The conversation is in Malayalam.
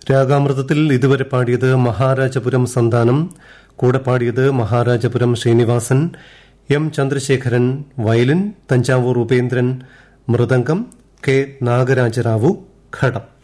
രാഗാമൃതത്തിൽ ഇതുവരെ പാടിയത് മഹാരാജപുരം സന്താനം, കൂടെ പാടിയത് Maharajapuram Sreenivasan, M Chandrasekharan violin, Thanjavur Upendran mridangam, K നാഗരാജറാവു ഘടം.